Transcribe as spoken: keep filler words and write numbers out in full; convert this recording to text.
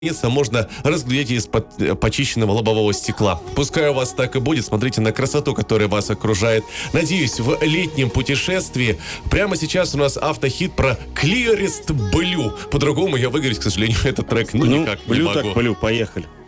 Наконец-то можно разглядеть из-под почищенного лобового стекла. Пускай у вас так и будет, смотрите на красоту, которая вас окружает. Надеюсь, в летнем путешествии прямо сейчас у нас автохит про Clearest Blue. По-другому я выговорить, к сожалению, этот трек ну, ну никак не Blue могу. так Blue, поехали.